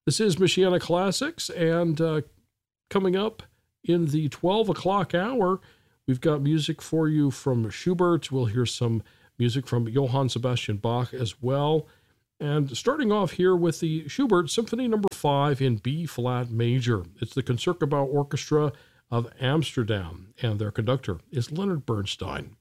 This is Michiana Classics, and coming up in the 12 o'clock hour, we've got music for you from Schubert. We'll hear some music from Johann Sebastian Bach as well. And starting off here with the Schubert Symphony No. 5 in B-flat major. It's the Concertgebouw Orchestra of Amsterdam, and their conductor is Leonard Bernstein.